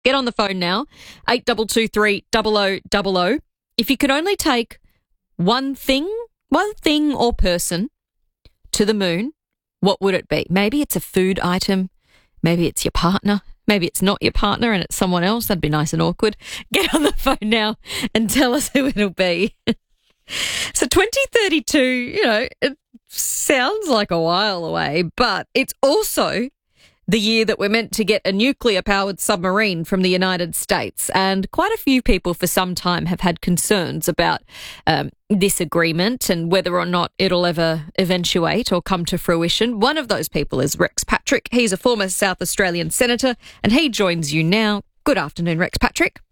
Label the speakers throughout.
Speaker 1: Get on the phone now, 8223 0000. If you could only take one thing or person to the moon, what would it be? Maybe it's a food item. Maybe it's your partner. Maybe it's not your partner and it's someone else. That'd be nice and awkward. Get on the phone now and tell us who it'll be. So 2032, it sounds like a while away, but it's also the year that we're meant to get a nuclear-powered submarine from the United States. And quite a few people for some time have had concerns about this agreement and whether or not it'll ever eventuate or come to fruition. One of those people is Rex Patrick. He's a former South Australian senator, and he joins you now. Good afternoon, Rex Patrick.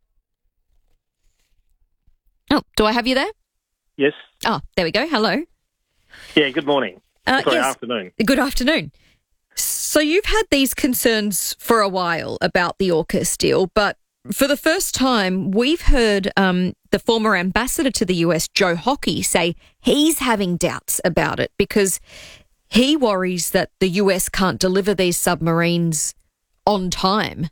Speaker 1: Oh, do I have you there?
Speaker 2: Yes.
Speaker 1: Oh, there we go. Hello.
Speaker 2: Yeah, good morning.
Speaker 1: Yes.
Speaker 2: Afternoon.
Speaker 1: Good afternoon. So you've had these concerns for a while about the AUKUS deal, but for the first time, we've heard the former ambassador to the US, Joe Hockey, say he's having doubts about it because he worries that the US can't deliver these submarines on time.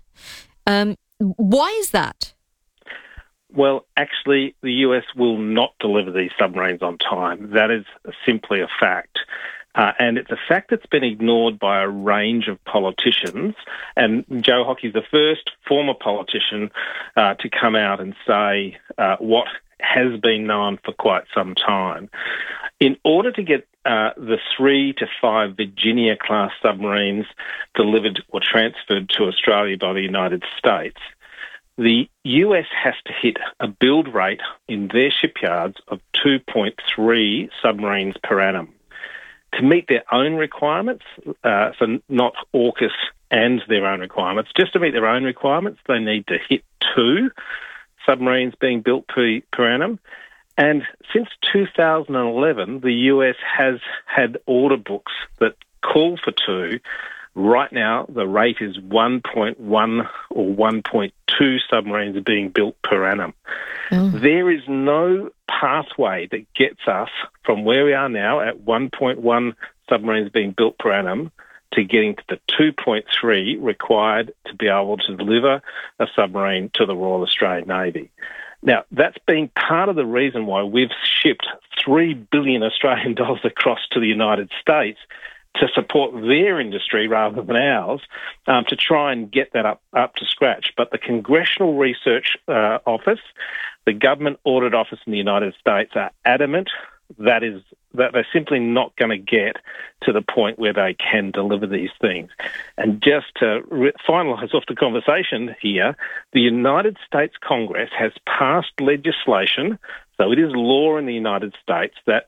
Speaker 1: Why is that?
Speaker 2: Well, actually, the US will not deliver these submarines on time. That is simply a fact. And it's a fact that's been ignored by a range of politicians. And Joe Hockey's the first former politician to come out and say what has been known for quite some time. In order to get the 3 to 5 Virginia-class submarines delivered or transferred to Australia by the United States, the US has to hit a build rate in their shipyards of 2.3 submarines per annum. To meet their own requirements, so not AUKUS and their own requirements, just to meet their own requirements, they need to hit 2 submarines being built per annum. And since 2011, the US has had order books that call for 2. Right now, the rate is 1.1 or 1.2 submarines being built per annum. There is no pathway that gets us from where we are now at 1.1 submarines being built per annum to getting to the 2.3 required to be able to deliver a submarine to the Royal Australian Navy. Now, that's been part of the reason why we've shipped $3 billion Australian dollars across to the United States to support their industry rather than ours, to try and get that up to scratch. But the Congressional Research Office, the Government Audit Office in the United States are adamant that they're simply not going to get to the point where they can deliver these things. And just to finalise off the conversation here, the United States Congress has passed legislation, so it is law in the United States, that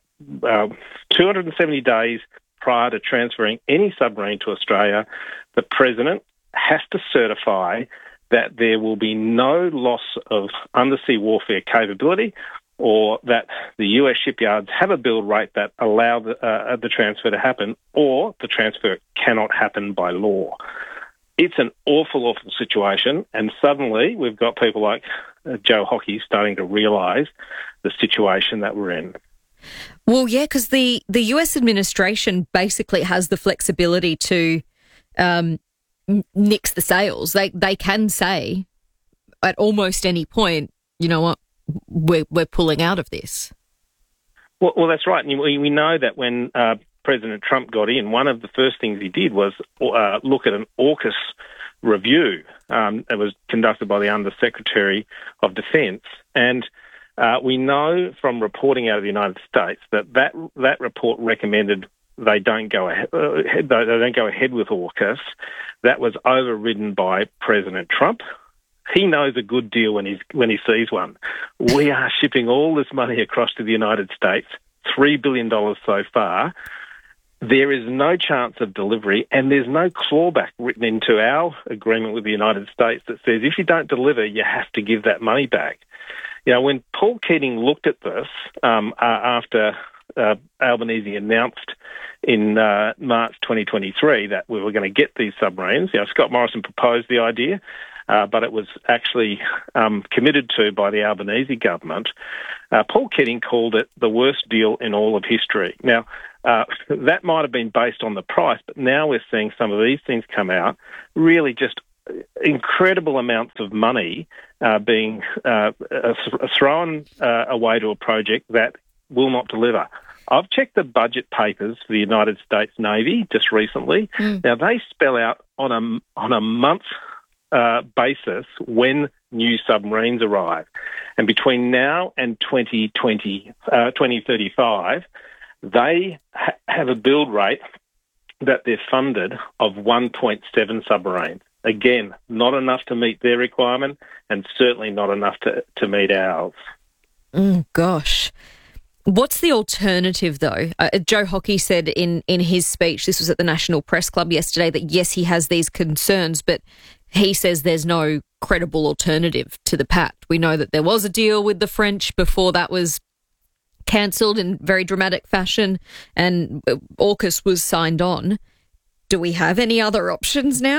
Speaker 2: 270 days prior to transferring any submarine to Australia, the President has to certify that there will be no loss of undersea warfare capability, or that the US shipyards have a build rate that allow the transfer to happen, or the transfer cannot happen by law. It's an awful, awful situation, and suddenly we've got people like Joe Hockey starting to realise the situation that we're in.
Speaker 1: Well, yeah, because the US administration basically has the flexibility to nix the sales. They can say at almost any point, you know what, we're pulling out of this.
Speaker 2: Well, that's right. And we know that when President Trump got in, one of the first things he did was look at an AUKUS review. It was conducted by the Undersecretary of Defence, and we know from reporting out of the United States that report recommended they don't go ahead. They don't go ahead with AUKUS. That was overridden by President Trump. He knows a good deal when he sees one. We are shipping all this money across to the United States, $3 billion so far. There is no chance of delivery, and there's no clawback written into our agreement with the United States that says if you don't deliver, you have to give that money back. You know, when Paul Keating looked at this after Albanese announced in March 2023 that we were going to get these submarines, Scott Morrison proposed the idea, but it was actually committed to by the Albanese government. Paul Keating called it the worst deal in all of history. Now, that might have been based on the price, but now we're seeing some of these things come out really just incredible amounts of money being thrown away to a project that will not deliver. I've checked the budget papers for the United States Navy just recently. Now, they spell out on a month basis when new submarines arrive. And between now and 2035, they have a build rate that they're funded of 1.7 submarines. Again, not enough to meet their requirement and certainly not enough to meet ours.
Speaker 1: Gosh. What's the alternative, though? Joe Hockey said in his speech, this was at the National Press Club yesterday, that yes, he has these concerns, but he says there's no credible alternative to the pact. We know that there was a deal with the French before that was cancelled in very dramatic fashion and AUKUS was signed on. Do we have any other options now?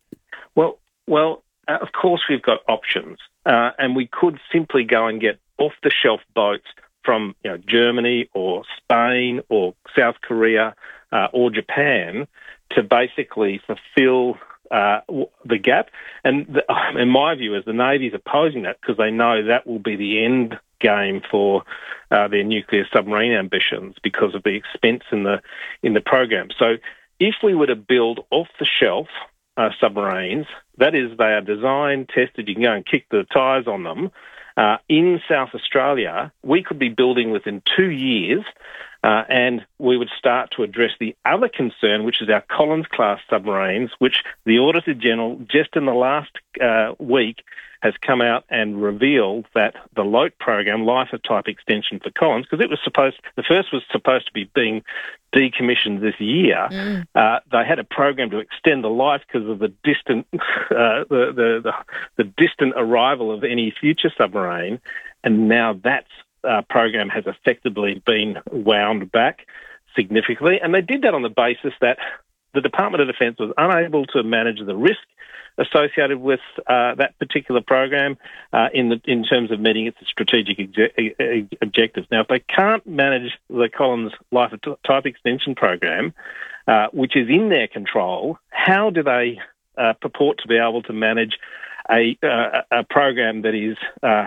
Speaker 2: Well, of course we've got options, and we could simply go and get off-the-shelf boats from Germany or Spain or South Korea or Japan to basically fulfil the gap. And in my view, as the Navy's opposing that because they know that will be the end game for their nuclear submarine ambitions because of the expense in the program. So if we were to build off-the-shelf submarines, that is, they are designed, tested, you can go and kick the tyres on them, in South Australia, we could be building within 2 years and we would start to address the other concern, which is our Collins-class submarines, which the Auditor General just in the last week has come out and revealed that the LOTE program, Life of Type Extension for Collins, because the first was supposed to be being decommissioned this year. They had a program to extend the life because of the distant, the distant arrival of any future submarine, and now that program has effectively been wound back significantly. And they did that on the basis that the Department of Defence was unable to manage the risk associated with that particular program in terms of meeting its strategic objectives. Now, if they can't manage the Collins Life of Type Extension program, which is in their control, how do they purport to be able to manage a program that is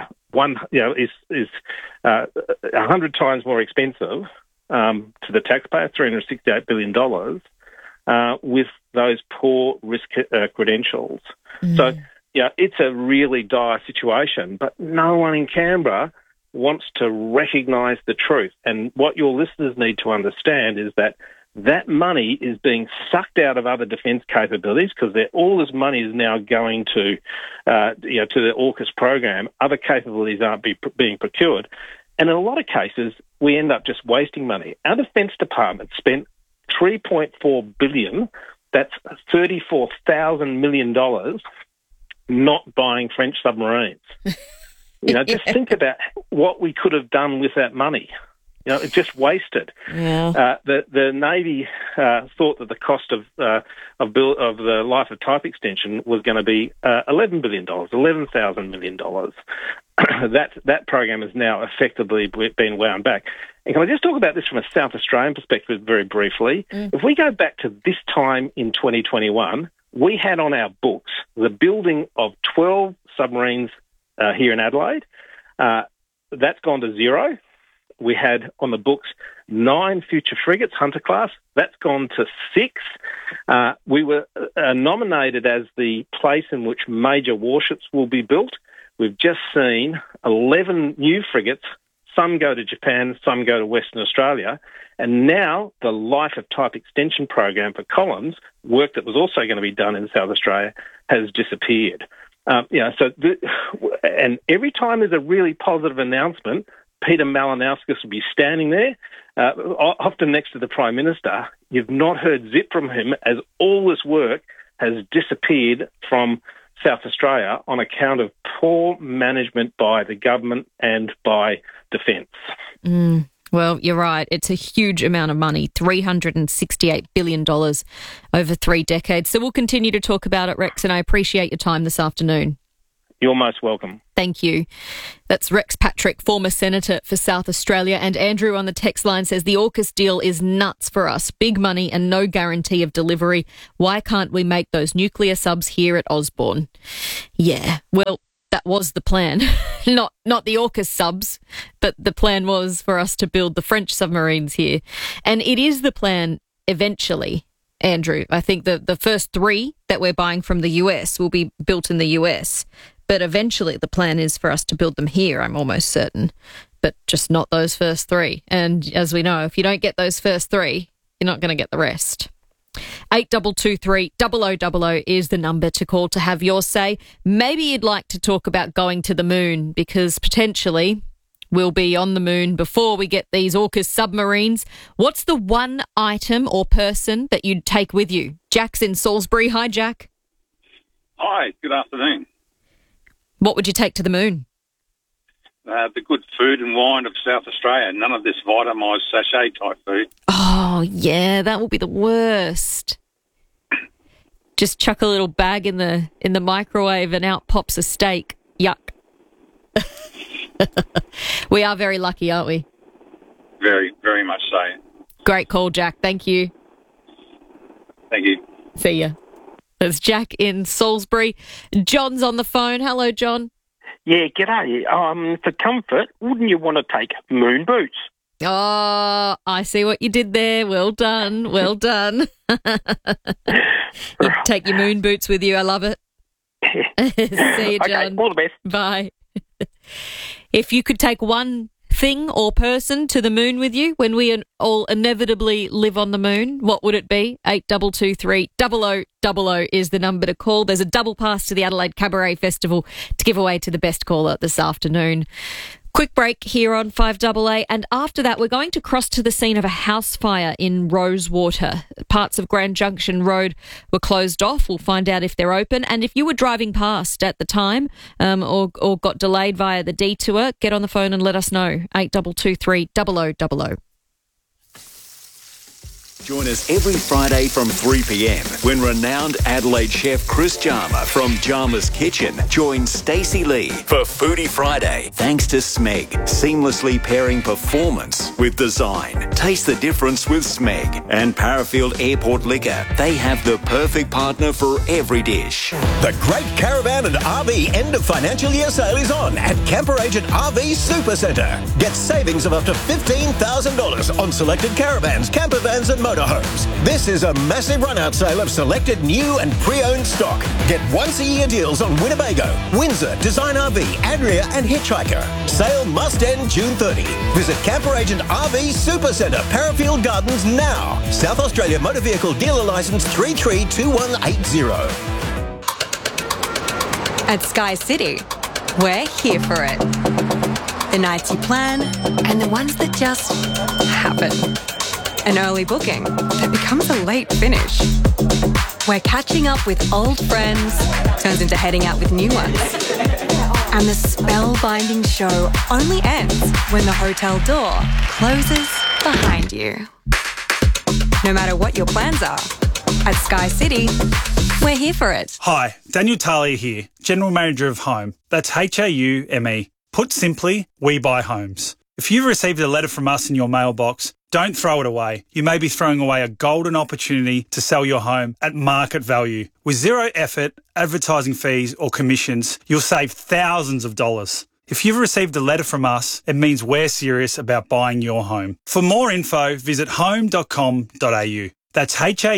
Speaker 2: 100 times more expensive to the taxpayer, $368 billion, with those poor risk credentials? So, it's a really dire situation, but no one in Canberra wants to recognise the truth. And what your listeners need to understand is that money is being sucked out of other defence capabilities because all this money is now going to the AUKUS program. Other capabilities aren't being procured. And in a lot of cases, we end up just wasting money. Our Defence Department spent $3.4 billion, that's $34,000 million, not buying French submarines. Just think about what we could have done with that money. It's just wasted. Yeah. The Navy thought that the cost of the Life of Type Extension was going to be $11 billion, $11,000 million. That program has now effectively been wound back. And can I just talk about this from a South Australian perspective very briefly? If we go back to this time in 2021, we had on our books the building of 12 submarines here in Adelaide. That's gone to zero. We had on the books 9 future frigates, Hunter class. That's gone to 6. We were nominated as the place in which major warships will be built. We've just seen 11 new frigates. Some go to Japan, some go to Western Australia. And now the Life of Type Extension program for Collins, work that was also going to be done in South Australia, has disappeared. And every time there's a really positive announcement, Peter Malinowskis will be standing there, often next to the Prime Minister. You've not heard zip from him as all this work has disappeared from South Australia on account of poor management by the government and by Defence.
Speaker 1: Well, you're right. It's a huge amount of money, $368 billion over 3 decades. So we'll continue to talk about it, Rex, and I appreciate your time this afternoon.
Speaker 2: You're most welcome.
Speaker 1: Thank you. That's Rex Patrick, former Senator for South Australia. And Andrew on the text line says the AUKUS deal is nuts for us. Big money and no guarantee of delivery. Why can't we make those nuclear subs here at Osborne? Yeah, well, that was the plan. Not the AUKUS subs, but the plan was for us to build the French submarines here. And it is the plan eventually, Andrew. I think the first 3 that we're buying from the US will be built in the US. But eventually the plan is for us to build them here, I'm almost certain. But just not those first 3. And as we know, if you don't get those first 3, you're not going to get the rest. 8223 0000 is the number to call to have your say. Maybe you'd like to talk about going to the moon, because potentially we'll be on the moon before we get these AUKUS submarines. What's the one item or person that you'd take with you? Jack's in Salisbury. Hi, Jack.
Speaker 3: Hi, good afternoon.
Speaker 1: What would you take to the moon?
Speaker 3: The good food and wine of South Australia. None of this vitamised sachet type food.
Speaker 1: Oh, yeah, that will be the worst. Just chuck a little bag in the microwave and out pops a steak. Yuck. We are very lucky, aren't we?
Speaker 3: Very, very much so.
Speaker 1: Great call, Jack. Thank you.
Speaker 3: Thank you.
Speaker 1: See ya. There's Jack in Salisbury. John's on the phone. Hello, John.
Speaker 4: Yeah, g'day. For comfort, wouldn't you want to take moon boots?
Speaker 1: Oh, I see what you did there. Well done. Well done. You take your moon boots with you. I love it. See you, John.
Speaker 4: Okay, all the best.
Speaker 1: Bye. If you could take one thing or person to the moon with you when we all inevitably live on the moon, what would it be? 8223 0000 is the number to call. There's a double pass to the Adelaide Cabaret Festival to give away to the best caller this afternoon. Quick break here on 5AA, and after that we're going to cross to the scene of a house fire in Rosewater. Parts of Grand Junction Road were closed off. We'll find out if they're open, and if you were driving past at the time or got delayed via the detour, get on the phone and let us know. 8223 0000.
Speaker 5: Join us every Friday from 3 p.m. when renowned Adelaide chef Chris Jarma from Jarma's Kitchen joins Stacey Lee for Foodie Friday. Thanks to Smeg, seamlessly pairing performance with design. Taste the difference with Smeg and Parafield Airport Liquor. They have the perfect partner for every dish.
Speaker 6: The Great Caravan and RV end of financial year sale is on at Camper Agent RV Supercentre. Get savings of up to $15,000 on selected caravans, camper vans and motorhomes. This is a massive run-out sale of selected new and pre-owned stock. Get once-a-year deals on Winnebago, Windsor, Design RV, Adria and Hitchhiker. Sale must end June 30. Visit Camper Agent RV Supercentre, Parafield Gardens now. South Australia Motor Vehicle Dealer Licence 332180.
Speaker 7: At Sky City, we're here for it. The nights you plan and the ones that just happen. An early booking that becomes a late finish. Where catching up with old friends turns into heading out with new ones. And the spellbinding show only ends when the hotel door closes behind you. No matter what your plans are, at Sky City, we're here for it.
Speaker 8: Hi, Daniel Talia here, General Manager of Home. That's HAUME. Put simply, we buy homes. If you've received a letter from us in your mailbox, don't throw it away. You may be throwing away a golden opportunity to sell your home at market value. With zero effort, advertising fees or commissions, you'll save thousands of dollars. If you've received a letter from us, it means we're serious about buying your home. For more info, visit home.com.au. That's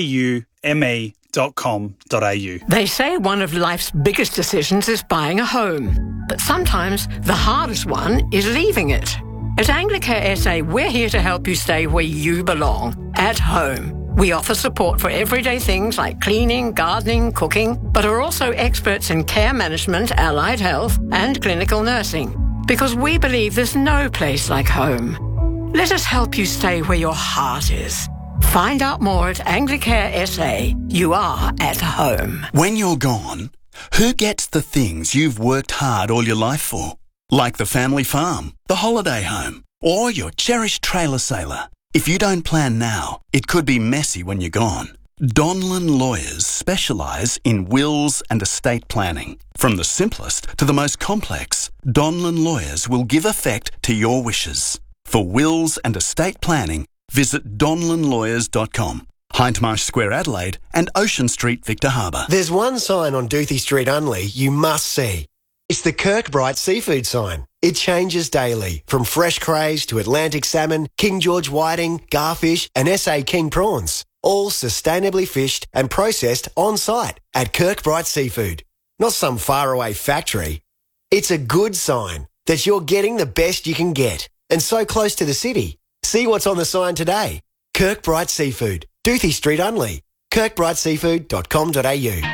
Speaker 8: HAUME.com.au.
Speaker 9: They say one of life's biggest decisions is buying a home. But sometimes the hardest one is leaving it. At Anglicare SA, we're here to help you stay where you belong, at home. We offer support for everyday things like cleaning, gardening, cooking, but are also experts in care management, allied health, and clinical nursing. Because we believe there's no place like home. Let us help you stay where your heart is. Find out more at Anglicare SA. You are at home.
Speaker 10: When you're gone, who gets the things you've worked hard all your life for? Like the family farm, the holiday home, or your cherished trailer sailor. If you don't plan now, it could be messy when you're gone. Donlan Lawyers specialise in wills and estate planning. From the simplest to the most complex, Donlan Lawyers will give effect to your wishes. For wills and estate planning, visit donlanlawyers.com. Hindmarsh Square, Adelaide, and Ocean Street, Victor Harbour.
Speaker 11: There's one sign on Doothie Street only you must see. It's the Kirkbride seafood sign. It changes daily, from fresh crays to Atlantic salmon, King George whiting, garfish and SA King prawns. All sustainably fished and processed on site at Kirkbride Seafood. Not some faraway factory. It's a good sign that you're getting the best you can get and so close to the city. See what's on the sign today. Kirkbride Seafood, Doothie Street only. kirkbrideseafood.com.au.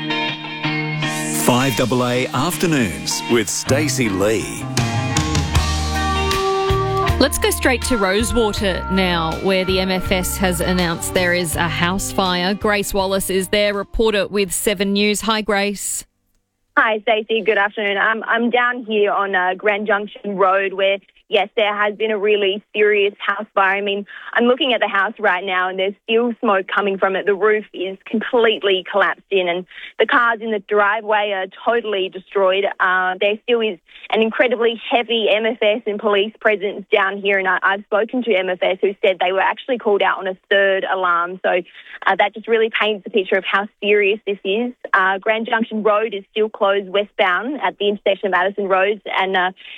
Speaker 5: 5AA Afternoons with Stacey Lee.
Speaker 1: Let's go straight to Rosewater now, where the MFS has announced there is a house fire. Grace Wallace is there, reporter with 7 News. Hi, Grace.
Speaker 12: Hi, Stacey. Good afternoon. I'm down here on Grand Junction Road where, yes, there has been a really serious house fire. I mean, I'm looking at the house right now and there's still smoke coming from it. The roof is completely collapsed in and the cars in the driveway are totally destroyed. There still is an incredibly heavy MFS and police presence down here, and I've spoken to MFS who said they were actually called out on a third alarm. So that just really paints the picture of how serious this is. Grand Junction Road is still closed westbound at the intersection of Addison Roads, and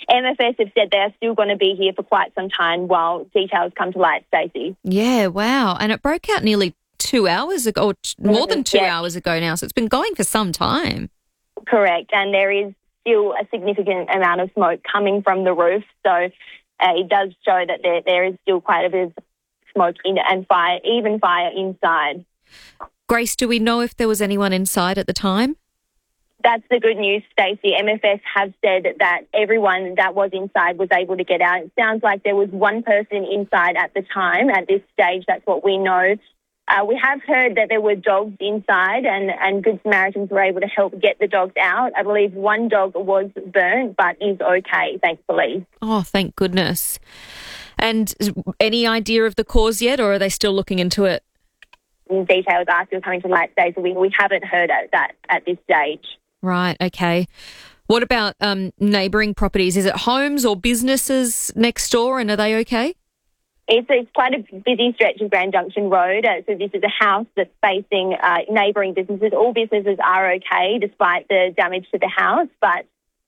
Speaker 12: MFS have said they are still going to be here for quite some time while details come to light, Stacey.
Speaker 1: Yeah, wow. And it broke out nearly 2 hours ago, or more than 2 hours ago now, so it's been going for some time.
Speaker 12: Correct, and there is still a significant amount of smoke coming from the roof, so it does show that there is still quite a bit of smoke and fire, even fire inside.
Speaker 1: Grace, do we know if there was anyone inside at the time?
Speaker 12: That's the good news, Stacey. MFS have said that everyone that was inside was able to get out. It sounds like there was one person inside at the time. At this stage, that's what we know. We have heard that there were dogs inside and Good Samaritans were able to help get the dogs out. I believe one dog was burnt but is okay, thankfully.
Speaker 1: Oh, thank goodness. And any idea of the cause yet, or are they still looking into it?
Speaker 12: Details are still coming to light, Stacey. We haven't heard that at this stage.
Speaker 1: Right, okay. What about neighbouring properties? Is it homes or businesses next door, and are they okay?
Speaker 12: It's quite a busy stretch of Grand Junction Road. So this is a house that's facing neighbouring businesses. All businesses are okay despite the damage to the house. But,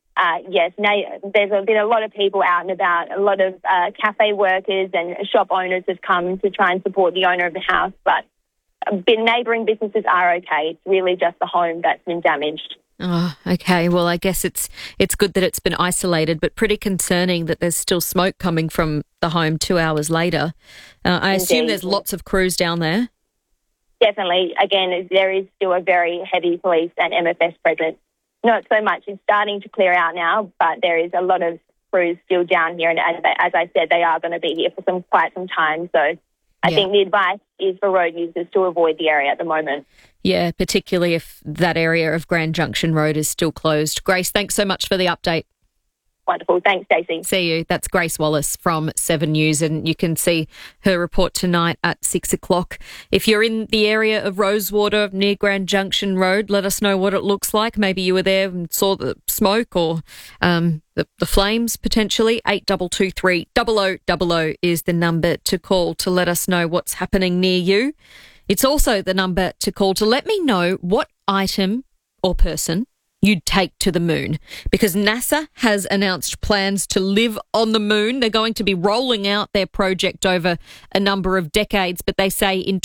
Speaker 12: yes, there's been a lot of people out and about. A lot of cafe workers and shop owners have come to try and support the owner of the house. But neighbouring businesses are okay. It's really just the home that's been damaged.
Speaker 1: Oh, okay. Well, I guess it's good that it's been isolated, but pretty concerning that there's still smoke coming from the home 2 hours later. I assume there's lots of crews down there.
Speaker 12: Definitely. Again, there is still a very heavy police and MFS presence. Not so much. It's starting to clear out now, but there is a lot of crews still down here. And as I said, they are going to be here for quite some time. So I think the advice is for road users to avoid the area at the moment.
Speaker 1: Yeah, particularly if that area of Grand Junction Road is still closed. Grace, thanks so much for the update.
Speaker 12: Wonderful. Thanks, Stacey.
Speaker 1: See you. That's Grace Wallace from 7 News, and you can see her report tonight at 6 o'clock. If you're in the area of Rosewater near Grand Junction Road, let us know what it looks like. Maybe you were there and saw the smoke or the flames potentially. 8223 0000 is the number to call to let us know what's happening near you. It's also the number to call to let me know what item or person you'd take to the moon, because NASA has announced plans to live on the moon. They're going to be rolling out their project over a number of decades, but they say in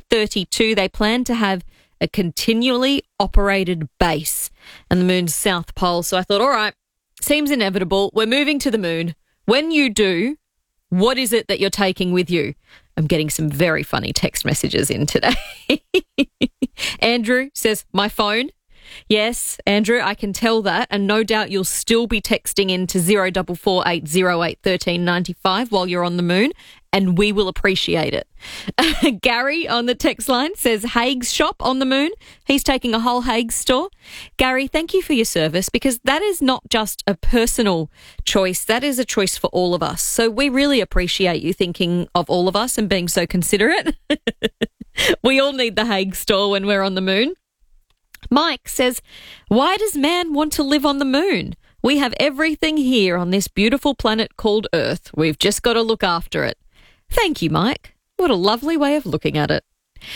Speaker 1: 2032 they plan to have a continually operated base on the moon's south pole. So I thought, all right, seems inevitable. We're moving to the moon. When you do, what is it that you're taking with you? I'm getting some very funny text messages in today. Andrew says, my phone. Yes, Andrew, I can tell that, and no doubt you'll still be texting in to 0448081395 while you're on the moon, and we will appreciate it. Gary on the text line says Haig's shop on the moon. He's taking a whole Haig's store. Gary, thank you for your service, because that is not just a personal choice. That is a choice for all of us. So we really appreciate you thinking of all of us and being so considerate. We all need the Haig store when we're on the moon. Mike says, why does man want to live on the moon? We have everything here on this beautiful planet called Earth. We've just got to look after it. Thank you, Mike. What a lovely way of looking at it.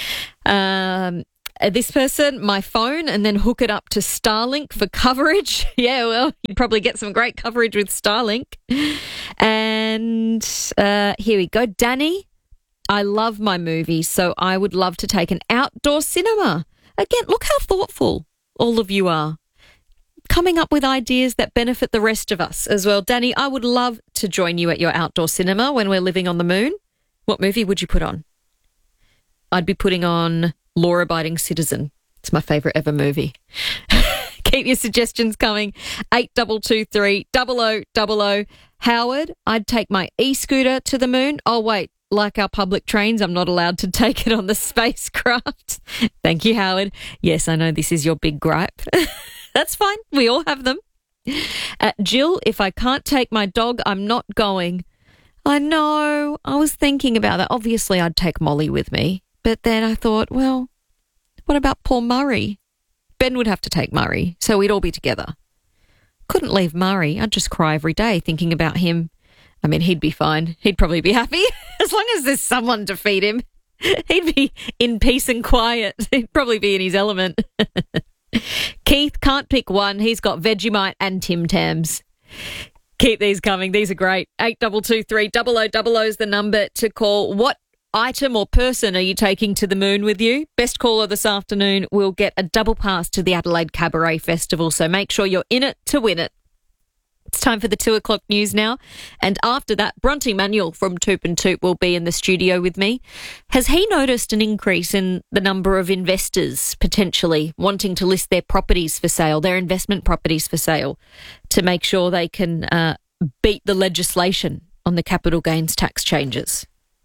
Speaker 1: This person, my phone, and then hook it up to Starlink for coverage. Yeah, well, you'd probably get some great coverage with Starlink. And here we go. Danny, I love my movies, so I would love to take an outdoor cinema. Again, look how thoughtful all of you are. Coming up with ideas that benefit the rest of us as well. Danny, I would love to join you at your outdoor cinema when we're living on the moon. What movie would you put on? I'd be putting on Law Abiding Citizen. It's my favourite ever movie. Keep your suggestions coming. 8223 0000. Howard, I'd take my e-scooter to the moon. Oh, wait. Like our public trains, I'm not allowed to take it on the spacecraft. Thank you, Howard. Yes, I know this is your big gripe. That's fine. We all have them. Jill, if I can't take my dog, I'm not going. I know. I was thinking about that. Obviously, I'd take Molly with me. But then I thought, well, what about poor Murray? Ben would have to take Murray, so we'd all be together. Couldn't leave Murray. I'd just cry every day thinking about him. I mean, he'd be fine. He'd probably be happy. As long as there's someone to feed him, he'd be in peace and quiet. He'd probably be in his element. Keith can't pick one. He's got Vegemite and Tim Tams. Keep these coming. These are great. 8223 0000 is the number to call. What item or person are you taking to the moon with you? Best caller this afternoon will get a double pass to the Adelaide Cabaret Festival, so make sure you're in it to win it. It's time for the 2 o'clock news now. And after that, Bronte Manuel from Toop and Toop will be in the studio with me. Has he noticed an increase in the number of investors potentially wanting to list their properties for sale, their investment properties for sale, to make sure they can beat the legislation on the capital gains tax changes?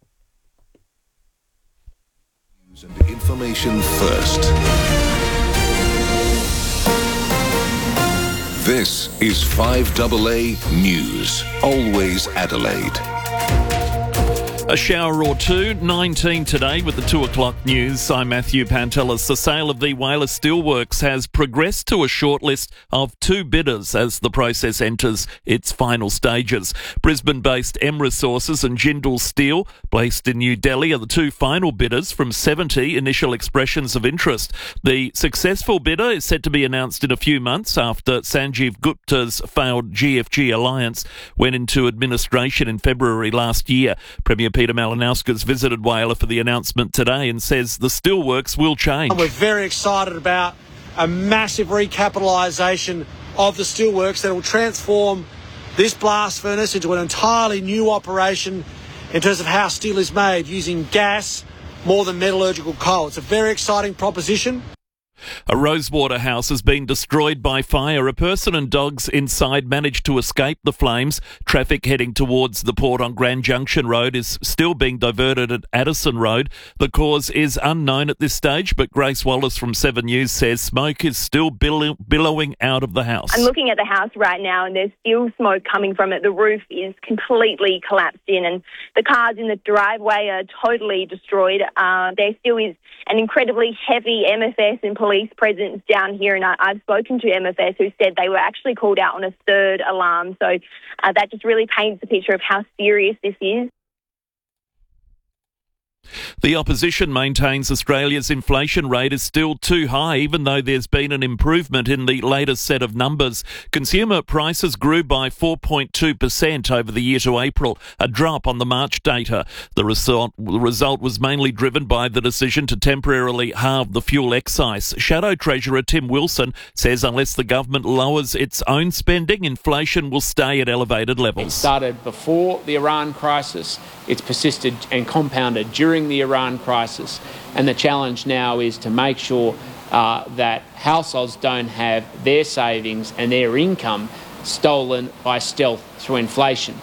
Speaker 13: News and information first. This is 5AA News, always Adelaide.
Speaker 14: A shower or two, 19 today with the 2 o'clock news. I'm Matthew Pantelis. The sale of the Whyalla Steelworks has progressed to a shortlist of 2 bidders as the process enters its final stages. Brisbane-based M Resources and Jindal Steel, based in New Delhi, are the 2 final bidders from 70 initial expressions of interest. The successful bidder is set to be announced in a few months after Sanjeev Gupta's failed GFG alliance went into administration in February last year. Premier Peter Malinauskas visited Whyalla for the announcement today and says the steelworks will change.
Speaker 15: We're very excited about a massive recapitalisation of the steelworks that will transform this blast furnace into an entirely new operation in terms of how steel is made using gas more than metallurgical coal. It's a very exciting proposition.
Speaker 14: A Rosewater house has been destroyed by fire. A person and dogs inside managed to escape the flames. Traffic heading towards the port on Grand Junction Road is still being diverted at Addison Road. The cause is unknown at this stage, but Grace Wallace from 7 News says smoke is still billowing out of the house.
Speaker 12: I'm looking at the house right now and there's still smoke coming from it. The roof is completely collapsed in and the cars in the driveway are totally destroyed. There still is an incredibly heavy MFS and police presence down here, and I've spoken to MFS who said they were actually called out on a 3rd alarm. So that just really paints a picture of how serious this is.
Speaker 14: The opposition maintains Australia's inflation rate is still too high, even though there's been an improvement in the latest set of numbers. Consumer prices grew by 4.2% over the year to April, a drop on the March data. The result was mainly driven by the decision to temporarily halve the fuel excise. Shadow Treasurer Tim Wilson says unless the government lowers its own spending, inflation will stay at elevated levels.
Speaker 16: It started before the Iran crisis. It's persisted and compounded during the Iran crisis, and the challenge now is to make sure that households don't have their savings and their income stolen by stealth through inflation.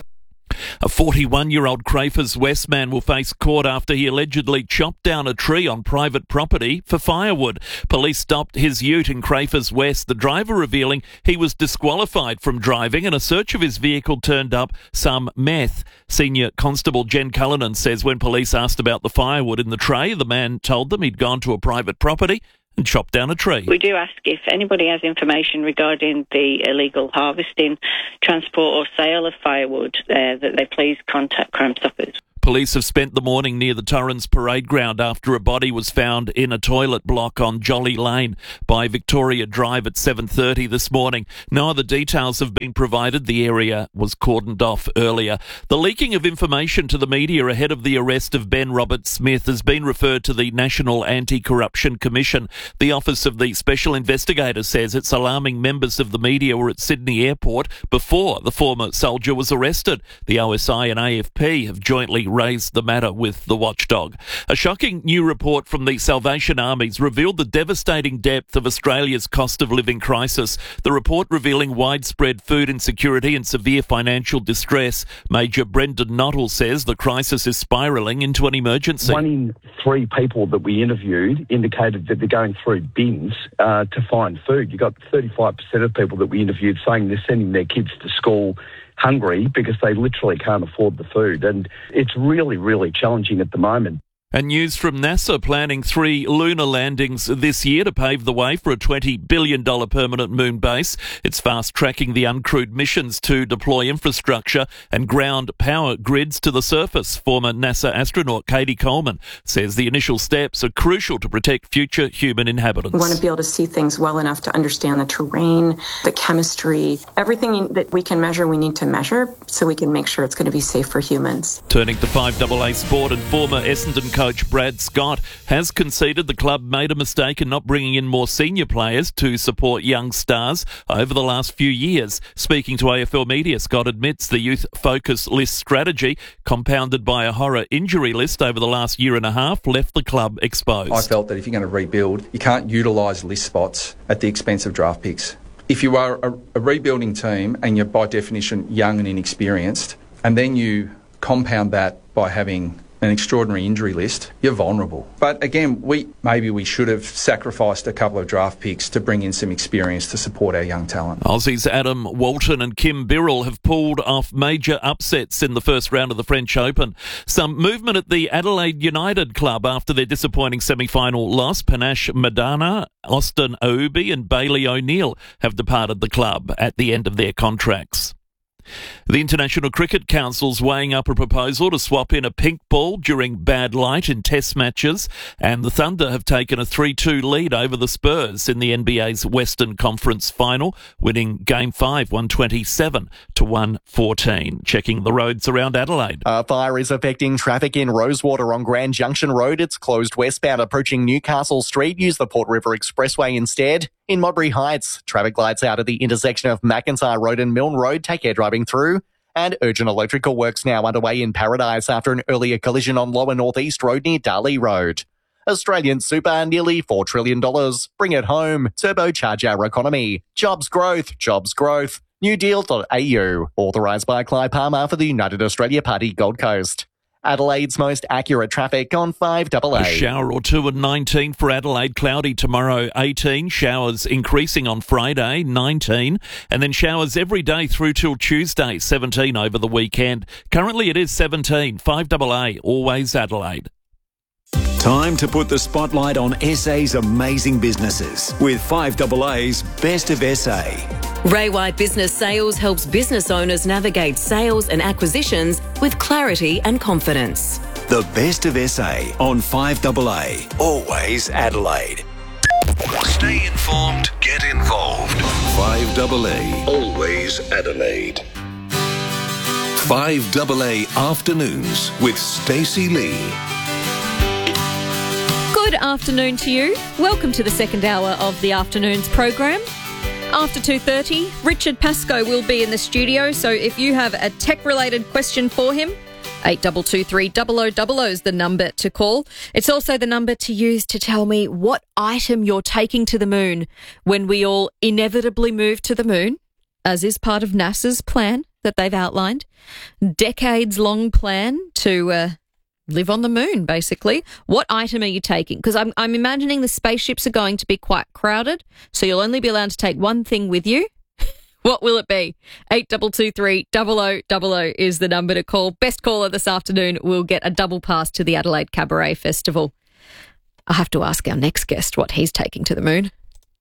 Speaker 14: A 41-year-old Crafers West man will face court after he allegedly chopped down a tree on private property for firewood. Police stopped his ute in Crafers West, the driver revealing he was disqualified from driving, and a search of his vehicle turned up some meth. Senior Constable Jen Cullinan says when police asked about the firewood in the tray, the man told them he'd gone to a private property and chopped down a tree.
Speaker 17: We do ask if anybody has information regarding the illegal harvesting, transport or sale of firewood, that they please contact Crime Stoppers.
Speaker 14: Police have spent the morning near the Torrens Parade Ground after a body was found in a toilet block on Jolly Lane by Victoria Drive at 7:30 this morning. No other details have been provided. The area was cordoned off earlier. The leaking of information to the media ahead of the arrest of Ben Robert-Smith has been referred to the National Anti-Corruption Commission. The Office of the Special Investigator says it's alarming members of the media were at Sydney Airport before the former soldier was arrested. The OSI and AFP have jointly raised the matter with the watchdog. A shocking new report from the Salvation Armies revealed the devastating depth of Australia's cost of living crisis. The report revealing widespread food insecurity and severe financial distress. Major Brendan Nottle says the crisis is spiralling into an emergency.
Speaker 18: 1 in 3 people that we interviewed indicated that they're going through bins to find food. You got 35% of people that we interviewed saying they're sending their kids to school hungry because they literally can't afford the food. And it's really, really challenging at the moment.
Speaker 14: And news from NASA planning 3 lunar landings this year to pave the way for a $20 billion permanent moon base. It's fast-tracking the uncrewed missions to deploy infrastructure and ground power grids to the surface. Former NASA astronaut Katie Coleman says the initial steps are crucial to protect future human inhabitants.
Speaker 19: We want to be able to see things well enough to understand the terrain, the chemistry, everything that we can measure, we need to measure so we can make sure it's going to be safe for humans.
Speaker 14: Turning to 5AA Sport, and former Essendon coach Brad Scott has conceded the club made a mistake in not bringing in more senior players to support young stars over the last few years. Speaking to AFL Media, Scott admits the youth focus list strategy, compounded by a horror injury list over the last year and a half, left the club exposed.
Speaker 20: I felt that if you're going to rebuild, you can't utilise list spots at the expense of draft picks. If you are a rebuilding team and you're by definition young and inexperienced, and then you compound that by having an extraordinary injury list, you're vulnerable. But again, maybe we should have sacrificed a couple of draft picks to bring in some experience to support our young talent.
Speaker 14: Aussies Adam Walton and Kim Birrell have pulled off major upsets in the first round of the French Open. Some movement at the Adelaide United club after their disappointing semi-final loss. Panache Madana, Austin Oubi and Bailey O'Neill have departed the club at the end of their contracts. The International Cricket Council's weighing up a proposal to swap in a pink ball during bad light in test matches, and the Thunder have taken a 3-2 lead over the Spurs in the NBA's Western Conference Final, winning Game 5 127 to 114. Checking the roads around Adelaide.
Speaker 21: A fire is affecting traffic in Rosewater on Grand Junction Road. It's closed westbound approaching Newcastle Street. Use the Port River Expressway instead. In Modbury Heights, traffic lights out at the intersection of McIntyre Road and Milne Road. Take care driving through. And urgent electrical works now underway in Paradise after an earlier collision on Lower North East Road near Darley Road. Australian super, nearly $4 trillion. Bring it home. Turbocharge our economy. Jobs growth. Jobs growth. Newdeal.au. Authorised by Clive Palmer for the United Australia Party Gold Coast. Adelaide's most accurate traffic on 5AA.
Speaker 14: A shower or two at 19 for Adelaide. Cloudy tomorrow, 18. Showers increasing on Friday, 19. And then showers every day through till Tuesday, 17 over the weekend. Currently it is 17. 5AA, always Adelaide.
Speaker 5: Time to put the spotlight on SA's amazing businesses with 5AA's Best of SA.
Speaker 22: Ray White Business Sales helps business owners navigate sales and acquisitions with clarity and confidence.
Speaker 5: The Best of SA on 5AA, always Adelaide.
Speaker 13: Stay informed, get involved. 5AA, always Adelaide. 5AA Afternoons with Stacey Lee.
Speaker 1: Good afternoon to you. Welcome to the second hour of the afternoon's program. After 2:30, Richard Pascoe will be in the studio, so if you have a tech-related question for him, 8223 0000 is the number to call. It's also the number to use to tell me what item you're taking to the moon when we all inevitably move to the moon, as is part of NASA's plan that they've outlined. Decades-long plan to live on the moon, basically. What item are you taking? Because I'm imagining the spaceships are going to be quite crowded, so you'll only be allowed to take one thing with you. What will it be? 8223 0000 is the number to call. Best caller this afternoon will get a double pass to the Adelaide Cabaret Festival. I'll have to ask our next guest what he's taking to the moon.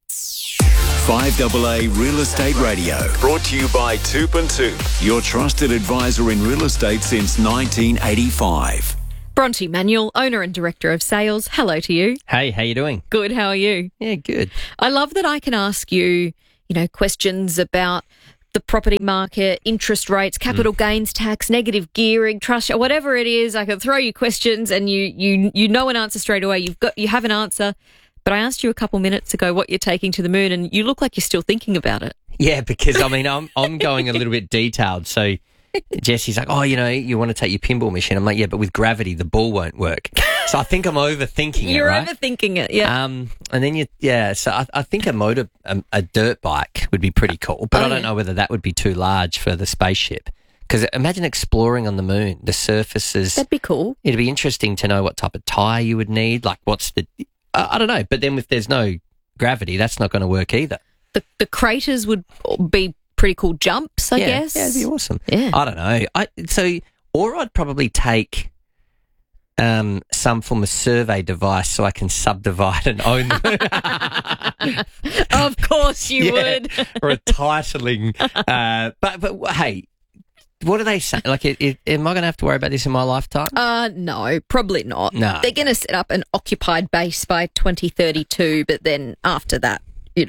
Speaker 5: 5AA Real Estate Radio, brought to you by Toop and Toop, your trusted advisor in real estate since 1985.
Speaker 1: Bronte Manuel, owner and director of sales. Hello to you.
Speaker 2: Hey, how you doing?
Speaker 1: Good, how are you?
Speaker 2: Yeah, good.
Speaker 1: I love that I can ask you, questions about the property market, interest rates, capital gains tax, negative gearing, trust, whatever it is. I can throw you questions and you know an answer straight away. You have an answer. But I asked you a couple minutes ago what you're taking to the moon, and you look like you're still thinking about it.
Speaker 2: Yeah, because I'm going a little bit detailed. So Jesse's like, you want to take your pinball machine? I'm like, yeah, but with gravity, the ball won't work. So I think I'm overthinking
Speaker 1: You're
Speaker 2: it, right?
Speaker 1: overthinking it, yeah.
Speaker 2: And then so I think a dirt bike would be pretty cool, but I don't know whether that would be too large for the spaceship. Because imagine exploring on the moon, the surfaces.
Speaker 1: That'd be cool.
Speaker 2: It'd be interesting to know what type of tyre you would need. Like, I don't know. But then if there's no gravity, that's not going to work either.
Speaker 1: The craters would be pretty cool jumps, I guess.
Speaker 2: Yeah, it'd be awesome.
Speaker 1: Yeah.
Speaker 2: I don't know. Or I'd probably take some form of survey device so I can subdivide and own them.
Speaker 1: Of course you would.
Speaker 2: Or a titling. But hey, what do they say? Like, am I going to have to worry about this in my lifetime?
Speaker 1: No, probably not.
Speaker 2: No.
Speaker 1: They're going to set up an occupied base by 2032, but then after that,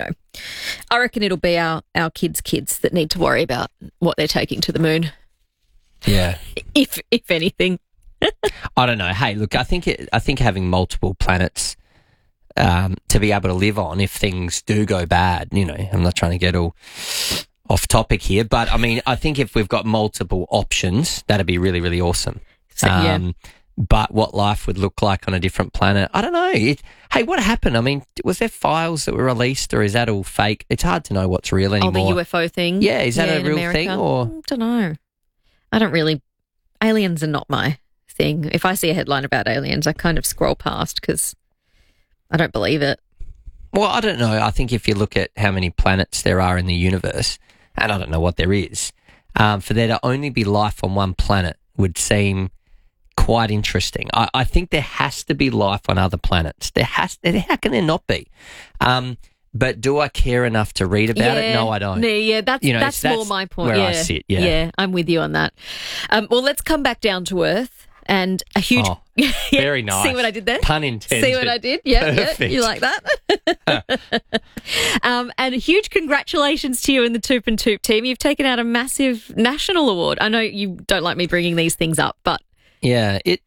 Speaker 1: I reckon it'll be our kids' that need to worry about what they're taking to the moon.
Speaker 2: Yeah.
Speaker 1: If anything.
Speaker 2: I don't know. Hey, look, I think having multiple planets to be able to live on if things do go bad, I'm not trying to get all off topic here, but I think if we've got multiple options, that'd be really, really awesome.
Speaker 1: Yeah.
Speaker 2: But what life would look like on a different planet, I don't know. Hey, what happened? Was there files that were released, or is that all fake? It's hard to know what's real anymore.
Speaker 1: Oh, the UFO thing?
Speaker 2: Yeah, is that a real
Speaker 1: America?
Speaker 2: thing? Or
Speaker 1: I don't know. I don't really... Aliens are not my thing. If I see a headline about aliens, I kind of scroll past because I don't believe it.
Speaker 2: Well, I don't know. I think if you look at how many planets there are in the universe, and I don't know what there is, for there to only be life on one planet would seem quite interesting. I think there has to be life on other planets. How can there not be? But do I care enough to read about it? No, I don't.
Speaker 1: Yeah, that's more my point.
Speaker 2: Where I sit,
Speaker 1: Yeah, I'm with you on that. Well, let's come back down to earth. And a huge...
Speaker 2: Oh, very nice.
Speaker 1: See what I did there?
Speaker 2: Pun intended.
Speaker 1: See what I did? Yeah,
Speaker 2: Perfect.
Speaker 1: You like that? And a huge congratulations to you and the Toop and Toop team. You've taken out a massive national award. I know you don't like me bringing these things up, but...
Speaker 2: Yeah, it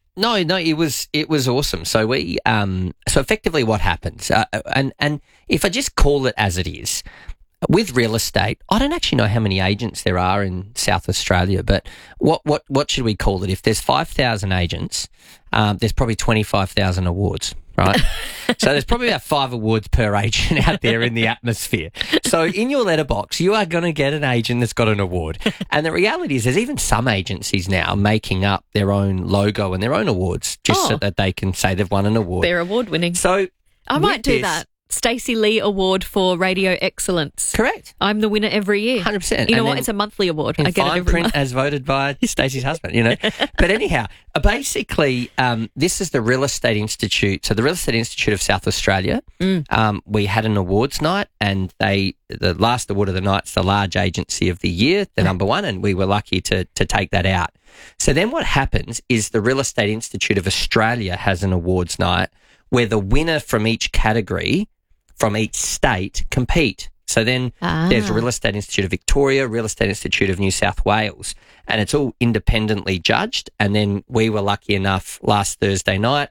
Speaker 2: was awesome. So we so effectively what happens, and if I just call it as it is, with real estate, I don't actually know how many agents there are in South Australia, but what should we call it? If there's 5,000 agents, there's probably 25,000 awards, right? So there's probably about 5 awards per agent out there in the atmosphere. So in your letterbox, you are going to get an agent that's got an award. And the reality is there's even some agencies now making up their own logo and their own awards just so that they can say they've won an award.
Speaker 1: They're award winning.
Speaker 2: So
Speaker 1: I might do that. Stacey Lee Award for Radio Excellence.
Speaker 2: Correct.
Speaker 1: I'm the winner every year.
Speaker 2: 100%.
Speaker 1: You know what? It's a monthly award. I get it every month.
Speaker 2: As voted by Stacey's husband, But anyhow, basically, this is the Real Estate Institute. So the Real Estate Institute of South Australia, we had an awards night, and the last award of the night's the Large Agency of the Year, the number one, and we were lucky to take that out. So then what happens is the Real Estate Institute of Australia has an awards night where the winner from each category from each state compete. So then there's Real Estate Institute of Victoria, Real Estate Institute of New South Wales, and it's all independently judged. And then we were lucky enough last Thursday night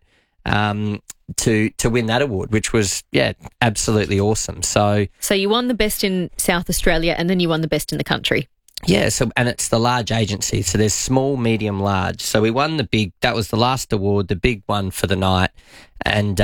Speaker 2: to win that award, which was, absolutely awesome. So
Speaker 1: you won the best in South Australia and then you won the best in the country.
Speaker 2: Yeah, and it's the large agency. So there's small, medium, large. So we won that was the last award, the big one for the night. And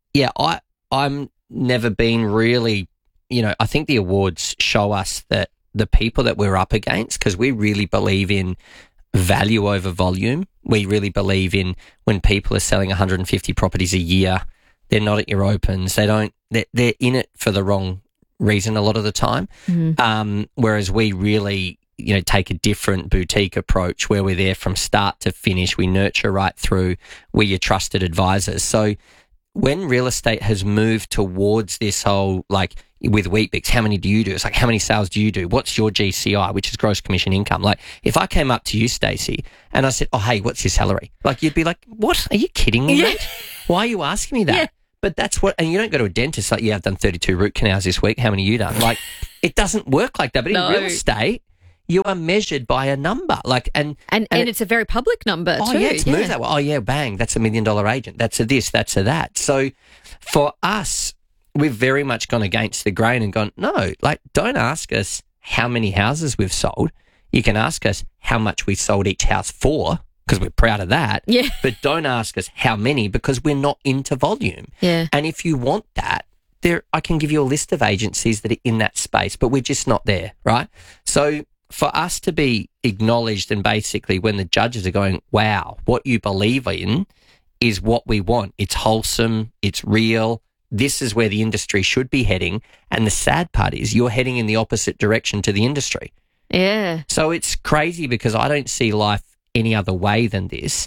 Speaker 2: I'm never been really, I think the awards show us that the people that we're up against, because we really believe in value over volume. We really believe in when people are selling 150 properties a year, they're not at your opens. They're in it for the wrong reason a lot of the time. Whereas we really, take a different boutique approach where we're there from start to finish. We nurture right through. We're your trusted advisors. So when real estate has moved towards this whole, like with Weet-Bix, how many do you do? It's like, how many sales do you do? What's your GCI, which is gross commission income? Like, if I came up to you, Stacey, and I said, oh, hey, what's your salary? Like, you'd be like, what? Are you kidding me, mate? Why are you asking me that? Yeah. But that's and you don't go to a dentist like, yeah, I've done 32 root canals this week. How many you done? Like, it doesn't work like that. But in real estate, you are measured by a number. Like, and
Speaker 1: it's a very public number too.
Speaker 2: Oh, yeah, it's moved that way. Oh, yeah, bang, that's $1 million agent. That's a this, that's a that. So for us, we've very much gone against the grain and gone, no, like, don't ask us how many houses we've sold. You can ask us how much we sold each house for, because we're proud of that.
Speaker 1: Yeah.
Speaker 2: But don't ask us how many, because we're not into volume.
Speaker 1: Yeah.
Speaker 2: And if you want that, I can give you a list of agencies that are in that space, but we're just not there, right? So for us to be acknowledged, and basically when the judges are going, wow, what you believe in is what we want. It's wholesome. It's real. This is where the industry should be heading. And the sad part is you're heading in the opposite direction to the industry.
Speaker 1: Yeah.
Speaker 2: So it's crazy because I don't see life any other way than this.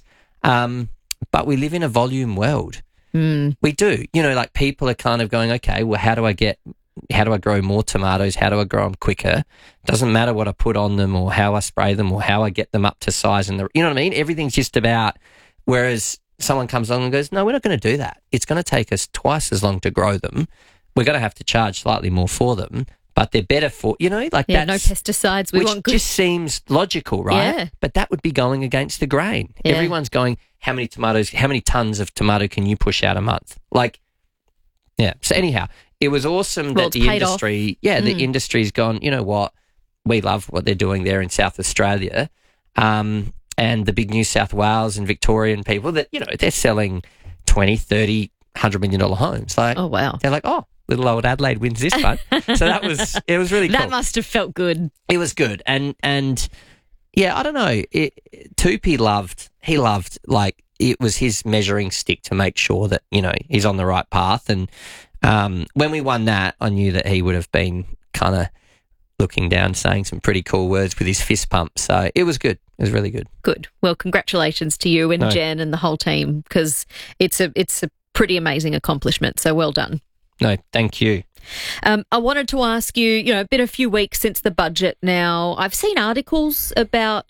Speaker 2: But we live in a volume world. We do. Like people are kind of going, okay, well, how do I grow more tomatoes? How do I grow them quicker? Doesn't matter what I put on them or how I spray them or how I get them up to size. And you know what I mean? Everything's just about, whereas someone comes along and goes, no, we're not going to do that. It's going to take us twice as long to grow them. We're going to have to charge slightly more for them, but they're better for, like
Speaker 1: no pesticides. We want good.
Speaker 2: Which just seems logical, right?
Speaker 1: Yeah.
Speaker 2: But that would be going against the grain.
Speaker 1: Yeah.
Speaker 2: Everyone's going, how many tons of tomato can you push out a month? Like, yeah. So anyhow, it was awesome that the industry, the industry's gone, you know what? We love what they're doing there in South Australia. And the big New South Wales and Victorian people that, they're selling 20, 30, $100 million homes. Like,
Speaker 1: oh, wow.
Speaker 2: They're like, oh, little old Adelaide wins this one. So it was really cool.
Speaker 1: That must have felt good.
Speaker 2: It was good. And yeah, I don't know. Tupi loved, like, it was his measuring stick to make sure that, he's on the right path. And when we won that, I knew that he would have been kind of looking down, saying some pretty cool words with his fist pump. So it was good. It was really good.
Speaker 1: Good. Well, congratulations to you and Jen and the whole team, because it's a pretty amazing accomplishment. So well done.
Speaker 2: No, thank you.
Speaker 1: I wanted to ask you, it's been a few weeks since the budget now. I've seen articles about,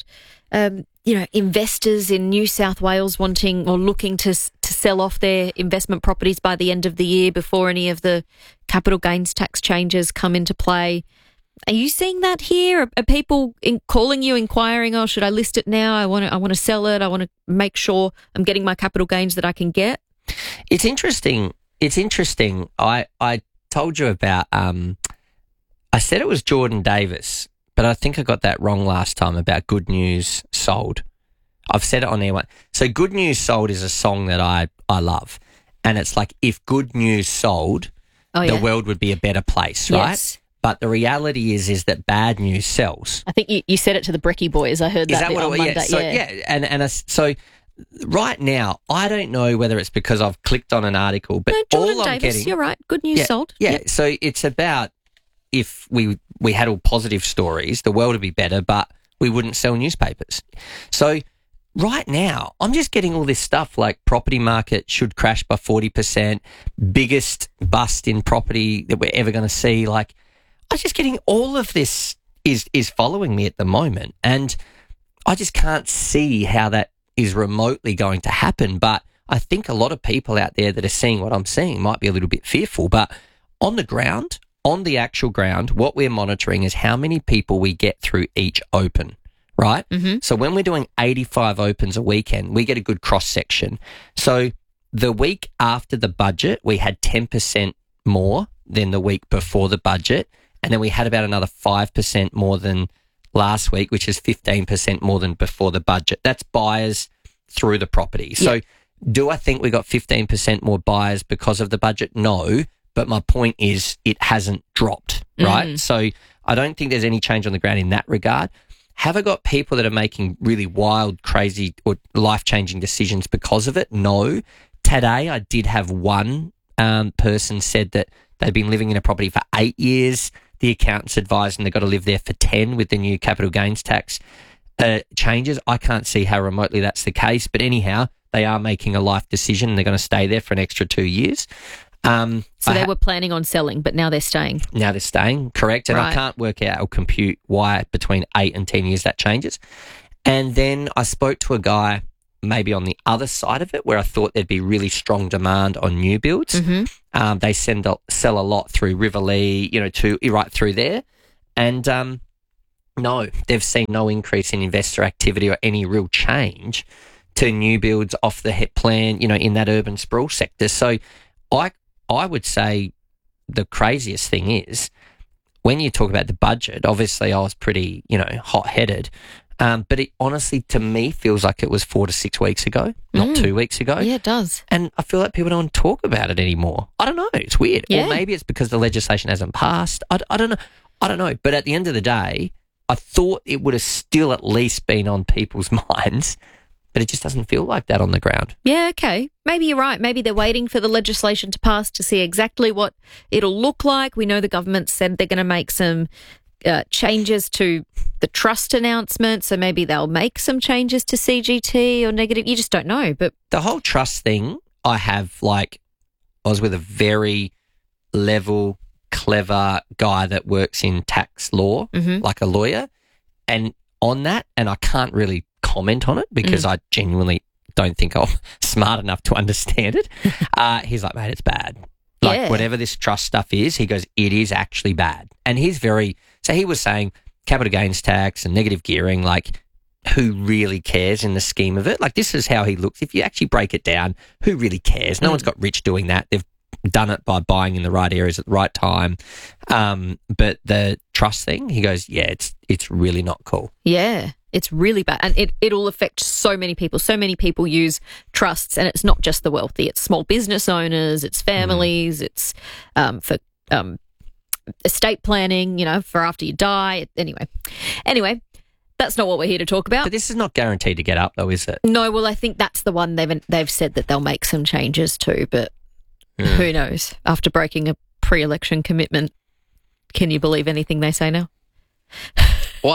Speaker 1: investors in New South Wales wanting or looking to sell off their investment properties by the end of the year before any of the capital gains tax changes come into play. Are you seeing that here? Are people calling you, inquiring, oh, should I list it now? I want to sell it. I want to make sure I'm getting my capital gains that I can get.
Speaker 2: It's interesting. I told you about, I said it was Jordan Davis, but I think I got that wrong last time about Good News Sold. I've said it on air one. So Good News Sold is a song that I love. And it's like, if good news sold, the world would be a better place, right?
Speaker 1: Yes.
Speaker 2: But the reality is that bad news sells.
Speaker 1: I think you said it to the Brecky Boys. I heard that on Monday.
Speaker 2: So right now, I don't know whether it's because I've clicked on an article, but
Speaker 1: Jordan
Speaker 2: all I'm
Speaker 1: Davis,
Speaker 2: getting,
Speaker 1: you're right. Good news sold.
Speaker 2: Yeah,
Speaker 1: Yep.
Speaker 2: So it's about if we had all positive stories, the world would be better, but we wouldn't sell newspapers. So right now, I'm just getting all this stuff like property market should crash by 40%, biggest bust in property that we're ever going to see. Like, I'm just getting all of this is following me at the moment, and I just can't see how that is remotely going to happen. But I think a lot of people out there that are seeing what I'm seeing might be a little bit fearful. But on the ground, on the actual ground, what we're monitoring is how many people we get through each open, right?
Speaker 1: Mm-hmm.
Speaker 2: So when we're doing 85 opens a weekend, we get a good cross-section. So the week after the budget, we had 10% more than the week before the budget. And then we had about another 5% more than last week, which is 15% more than before the budget. That's buyers through the property. So do I think we got 15% more buyers because of the budget? No, but my point is it hasn't dropped, right? So I don't think there's any change on the ground in that regard. Have I got people that are making really wild, crazy or life-changing decisions because of it? No. Today I did have one person said that they'd been living in a property for 8 years. The accountants advised them they've got to live there for 10 with the new capital gains tax changes. I can't see how remotely that's the case, but anyhow, they are making a life decision and they're going to stay there for an extra 2 years.
Speaker 1: So they were planning on selling, but now they're staying. Now
Speaker 2: they're staying, correct. And I can't work out or compute why between 8 and 10 years that changes. And then I spoke to a guy maybe on the other side of it where I thought there'd be really strong demand on new builds. They sell a lot through Riverlea, right through there. And no, they've seen no increase in investor activity or any real change to new builds off the plan, in that urban sprawl sector. So I would say the craziest thing is when you talk about the budget, obviously I was pretty, hot-headed. But it honestly, to me, feels like it was 4 to 6 weeks ago, not 2 weeks ago.
Speaker 1: Yeah, it does.
Speaker 2: And I feel like people don't talk about it anymore. I don't know. It's weird.
Speaker 1: Yeah.
Speaker 2: Or maybe it's because the legislation hasn't passed. I don't know. I don't know. But at the end of the day, I thought it would have still at least been on people's minds, but it just doesn't feel like that on the ground.
Speaker 1: Yeah, okay. Maybe you're right. Maybe they're waiting for the legislation to pass to see exactly what it'll look like. We know the government said they're going to make some changes to the trust announcement, so maybe they'll make some changes to CGT or negative. You just don't know. But
Speaker 2: the whole trust thing, I was with a very level, clever guy that works in tax law, like a lawyer, and on that, and I can't really comment on it because I genuinely don't think I'm smart enough to understand it. He's like, mate, it's bad. Like whatever this trust stuff is, he goes, it is actually bad. And so he was saying capital gains tax and negative gearing, like who really cares in the scheme of it? Like this is how he looks. If you actually break it down, who really cares? No one's got rich doing that. They've done it by buying in the right areas at the right time. But the trust thing, he goes, yeah, it's really not cool.
Speaker 1: Yeah. It's really bad, and it'll affect so many people. So many people use trusts, and it's not just the wealthy. It's small business owners, it's families, it's for estate planning, for after you die. Anyway, that's not what we're here to talk about.
Speaker 2: But this is not guaranteed to get up, though, is it?
Speaker 1: No, well, I think that's the one they've said that they'll make some changes to, but who knows? After breaking a pre-election commitment, can you believe anything they say now?
Speaker 2: Well,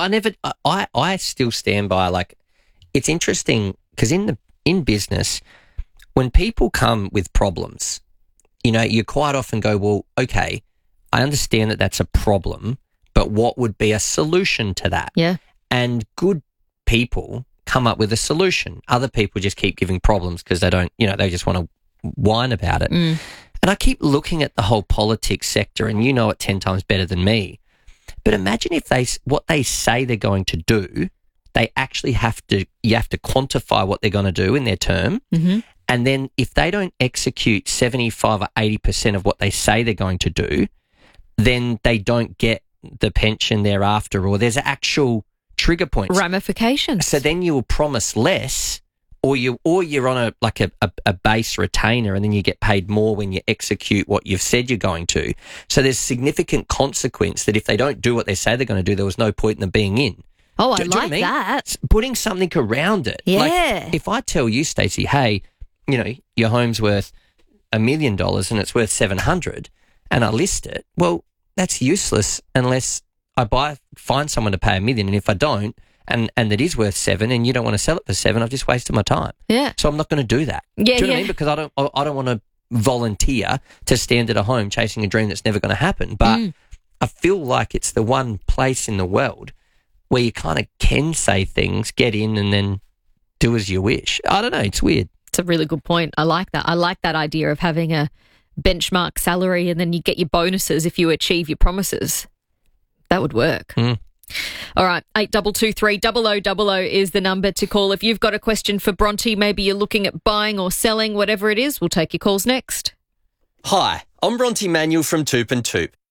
Speaker 2: I still stand by, like, it's interesting because in business, when people come with problems, you quite often go, well, okay, I understand that that's a problem, but what would be a solution to that?
Speaker 1: Yeah.
Speaker 2: And good people come up with a solution. Other people just keep giving problems because they don't, they just want to whine about it. And I keep looking at the whole politics sector, and you know it 10 times better than me. But imagine if what they say they're going to do, they actually you have to quantify what they're going to do in their term. And then if they don't execute 75 or 80% of what they say they're going to do, then they don't get the pension thereafter, or there's actual trigger points.
Speaker 1: Ramifications.
Speaker 2: So then you will promise less, or you're on a base retainer, and then you get paid more when you execute what you've said you're going to. So there's significant consequence that if they don't do what they say they're going to do, there was no point in them being in.
Speaker 1: Oh,
Speaker 2: do
Speaker 1: I
Speaker 2: you know
Speaker 1: like
Speaker 2: what I mean?
Speaker 1: that.
Speaker 2: Putting something around it.
Speaker 1: Yeah.
Speaker 2: Like if I tell you, Stacey, hey, your home's worth $1 million and it's worth 700, and I list it, well, that's useless unless I find someone to pay $1 million, and if I don't, and it is worth 7 and you don't want to sell it for 7, I've just wasted my time.
Speaker 1: Yeah.
Speaker 2: So I'm not going to do that.
Speaker 1: Yeah,
Speaker 2: do you know what I mean? Because I don't want to volunteer to stand at a home chasing a dream that's never going to happen. But I feel like it's the one place in the world where you kind of can say things, get in, and then do as you wish. I don't know. It's weird.
Speaker 1: It's a really good point. I like that. I like that idea of having a benchmark salary and then you get your bonuses if you achieve your promises. That would work. All right, 8223 0000 is the number to call. If you've got a question for Bronte, maybe you're looking at buying or selling, whatever it is, we'll take your calls next.
Speaker 3: Hi, I'm Bronte Manuel from Toop and Toop.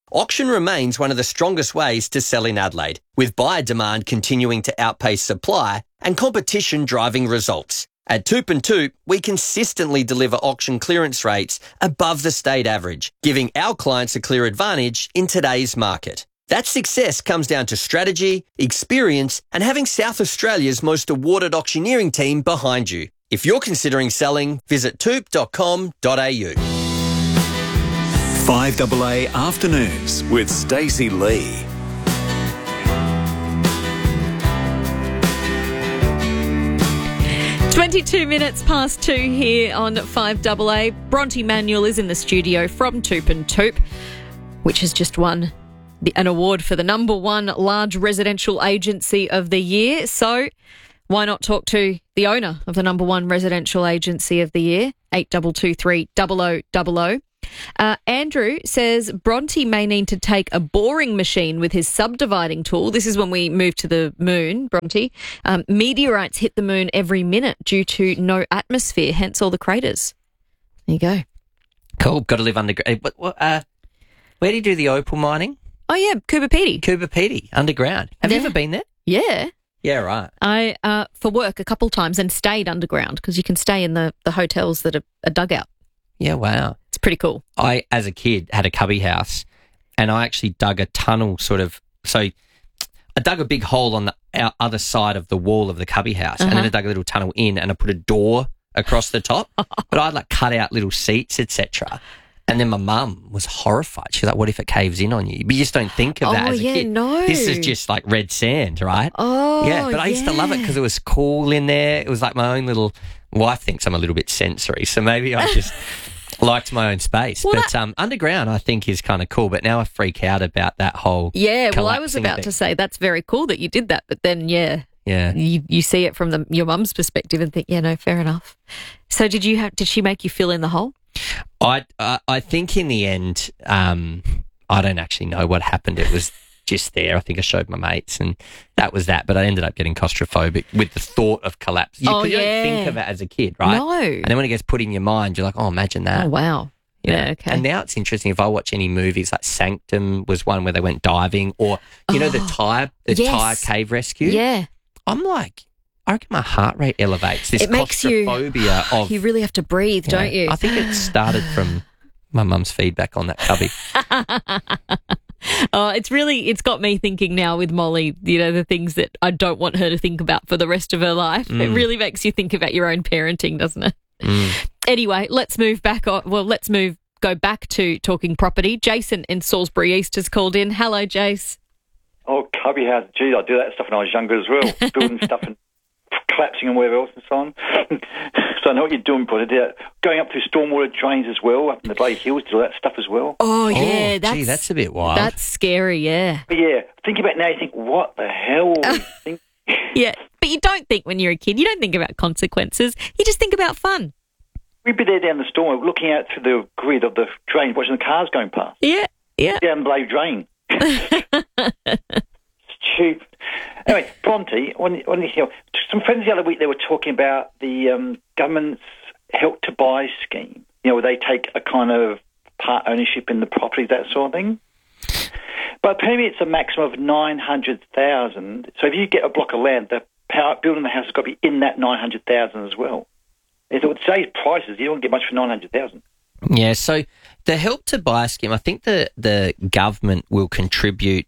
Speaker 2: auction remains one of the strongest ways to sell in Adelaide, with buyer demand continuing to outpace supply and competition driving results. At Toop and Toop, we consistently deliver auction clearance rates above the state average, giving our clients a clear advantage in today's market. That success comes down to strategy, experience, and having South Australia's most awarded auctioneering team behind you. If you're considering selling, visit toop.com.au.
Speaker 5: 5AA Afternoons with Stacey Lee.
Speaker 1: "22 minutes past 2 here on 5AA. Bronte Manuel is in the studio from Toop and Toop, which has just won an award for the number one large residential agency of the year. So why not talk to the owner of the number one residential agency of the year, 8223 0000. Andrew says Bronte may need to take a boring machine with his subdividing tool. This is when we move to the moon, Bronte. Meteorites hit the moon every minute due to no atmosphere, hence all the craters. There you go.
Speaker 2: Cool. Got to live underground. Where do you do the opal mining?
Speaker 1: Oh, yeah, Coober
Speaker 2: Pedy, underground. Have you ever been there?
Speaker 1: Yeah.
Speaker 2: Yeah, right.
Speaker 1: I, for work a couple times and stayed underground because you can stay in the hotels that are dug out.
Speaker 2: Yeah, wow.
Speaker 1: It's pretty cool.
Speaker 2: I, as a kid, had a cubby house and I actually dug a tunnel so I dug a big hole on the other side of the wall of the cubby house and then I dug a little tunnel in and I put a door across the top. But I'd like cut out little seats, etc. And then my mum was horrified. She was like, what if it caves in on you? But you just don't think of that as a kid.
Speaker 1: No.
Speaker 2: This is just like red sand, right?
Speaker 1: Oh,
Speaker 2: yeah. But I used to love it because it was cool in there. It was like my own little... Wife thinks I'm a little bit sensory, so maybe I just liked my own space.
Speaker 1: Well,
Speaker 2: but underground, I think, is kind of cool. But now I freak out about that whole
Speaker 1: Yeah, well, I was
Speaker 2: collapsing
Speaker 1: about
Speaker 2: thing.
Speaker 1: to say that's very cool that you did that, but then,
Speaker 2: Yeah.
Speaker 1: you see it from your mum's perspective and think, yeah, no, fair enough. So did she make you fill in the hole?
Speaker 2: I think in the end, I don't actually know what happened. It was just there. I think I showed my mates and that was that. But I ended up getting claustrophobic with the thought of collapse. You don't think of it as a kid, right?
Speaker 1: No.
Speaker 2: And then when it gets put in your mind, you're like, oh, imagine that.
Speaker 1: Oh, wow. Yeah, okay.
Speaker 2: And now it's interesting if I watch any movies like Sanctum was one where they went diving or, the Thai cave rescue.
Speaker 1: Yeah.
Speaker 2: I'm like, I reckon my heart rate elevates. This
Speaker 1: It makes you...
Speaker 2: claustrophobia of...
Speaker 1: You really have to breathe, don't you?
Speaker 2: I think it started from my mum's feedback on that cubby.
Speaker 1: Oh, it's got me thinking now with Molly, the things that I don't want her to think about for the rest of her life. It really makes you think about your own parenting, doesn't it? Anyway, let's go back to talking property. Jason in Salisbury East has called in. Hello, Jace.
Speaker 3: Oh, cubby house. Geez, I do that stuff when I was younger as well. Building stuff and collapsing and whatever else and so on. So I know what you're doing, but going up through stormwater drains as well, up in the Bay Hills, do all that stuff as well.
Speaker 1: Oh, yeah.
Speaker 2: That's a bit wild.
Speaker 1: That's scary, yeah.
Speaker 3: But yeah, think about it now, you think, what the hell were we thinking?
Speaker 1: Yeah, but you don't think when you're a kid, you don't think about consequences. You just think about fun.
Speaker 3: We'd be there down the storm, looking out through the grid of the drain, watching the cars going past.
Speaker 1: Yeah.
Speaker 3: Down below drain. Stupid. Anyway, Bronte, some friends the other week, they were talking about the government's Help to Buy scheme, where they take a kind of part ownership in the property, that sort of thing. But apparently it's a maximum of 900,000. So if you get a block of land, the building the house has got to be in that 900,000 as well. If it would say prices, you don't get much for 900,000.
Speaker 2: Yeah, so the Help to Buy scheme, I think the government will contribute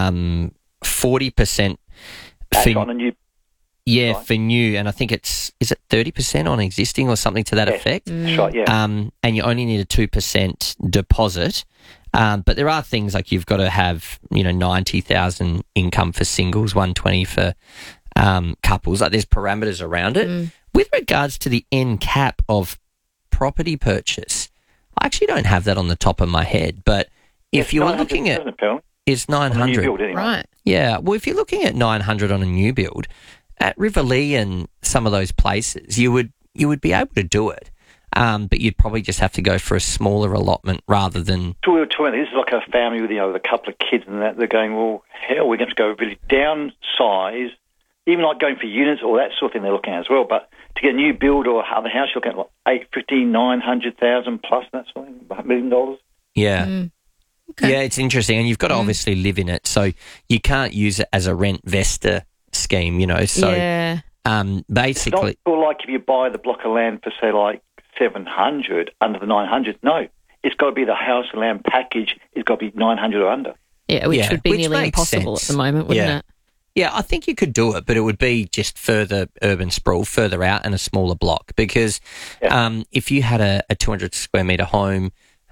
Speaker 2: 40%
Speaker 3: on a new.
Speaker 2: Yeah, for new, and I think is it 30% on existing or something to that effect?
Speaker 3: That's right, yeah.
Speaker 2: And you only need a 2% deposit. But there are things like you've got to have, 90,000 income for singles, 120 for couples. Like there's parameters around it. With regards to the end cap of property purchase, I actually don't have that on the top of my head. But if you are looking at, it's 900,
Speaker 3: build anyway.
Speaker 1: Right?
Speaker 2: Yeah. Well, if you're looking at 900 on a new build at Riverlea and some of those places, you would be able to do it. But you'd probably just have to go for a smaller allotment rather than...
Speaker 3: This is like a family with, with a couple of kids and that. They're going, well, hell, we're going to go really downsize, even like going for units or that sort of thing they're looking at as well. But to get a new build or other house, you're looking at like 850,000, 900,000 plus, that sort of thing, $1 million.
Speaker 2: Yeah.
Speaker 1: Okay.
Speaker 2: Yeah, it's interesting. And you've got to obviously live in it. So you can't use it as a rent-vester scheme, you know. So
Speaker 1: yeah.
Speaker 2: Basically...
Speaker 3: It's not sort of like if you buy the block of land for, say, like 700 under the 900. No, it's got to be the house and land package. It's got to be 900 or under.
Speaker 1: Yeah, which would be nearly
Speaker 2: makes
Speaker 1: impossible
Speaker 2: sense.
Speaker 1: at the moment, wouldn't it?
Speaker 2: Yeah, I think you could do it, but it would be just further urban sprawl, further out and a smaller block. Because if you had a 200 square metre home,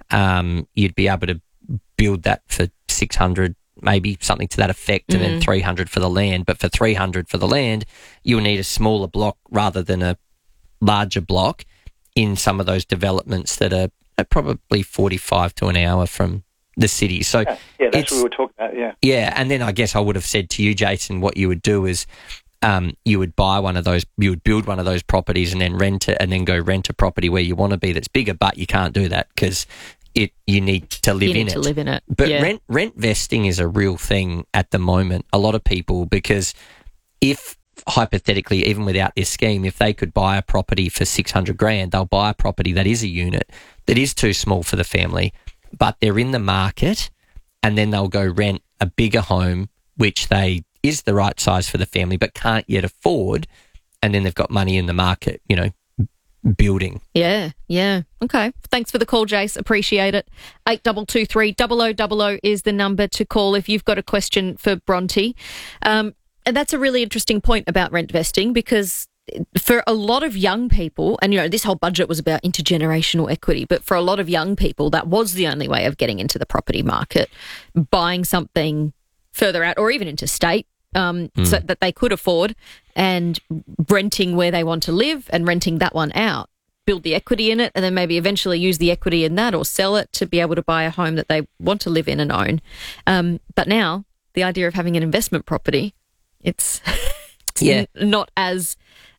Speaker 2: you'd be able to build that for 600, maybe something to that effect, and then 300 for the land. But for 300 for the land, you'll need a smaller block rather than a larger block in some of those developments that are probably 45 to an hour from the city. So
Speaker 3: that's what we were talking about,
Speaker 2: Yeah, and then I guess I would have said to you, Jason, what you would do is you would buy one of those, you would build one of those properties and then rent it, and then go rent a property where you want to be that's bigger, but you can't do that because you need to live in it.
Speaker 1: To live in it.
Speaker 2: But rent vesting is a real thing at the moment. A lot of people, because if hypothetically, even without this scheme, if they could buy a property for 600 grand, they'll buy a property that is a unit that is too small for the family, but they're in the market, and then they'll go rent a bigger home, which is the right size for the family, but can't yet afford, and then they've got money in the market, you know, building.
Speaker 1: Yeah. Okay. Thanks for the call, Jace. Appreciate it. 8223 0000 is the number to call if you've got a question for Bronte. And that's a really interesting point about rent vesting, because for a lot of young people, and, you know, this whole budget was about intergenerational equity, but for a lot of young people, that was the only way of getting into the property market, buying something further out or even interstate so that they could afford, and renting where they want to live and renting that one out, build the equity in it, and then maybe eventually use the equity in that or sell it to be able to buy a home that they want to live in and own. But now the idea of having an investment property, it's not as